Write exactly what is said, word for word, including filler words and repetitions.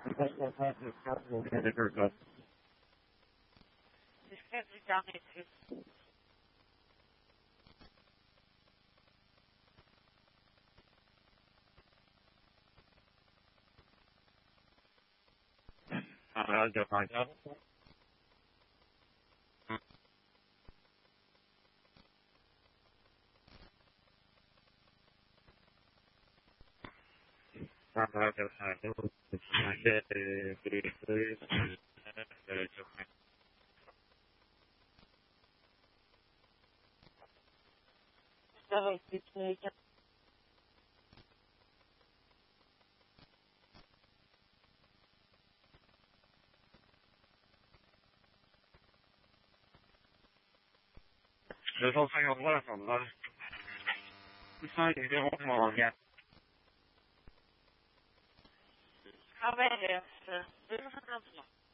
Qu'est-ce que j'en ai plus? Ah, je regarde. Ah, je regarde. Ça va expliquer. deux cent cinquante-trois, ça me va. Ça, il est bon, je m'en regarde. Ah ben, deux cent cinquante-trois.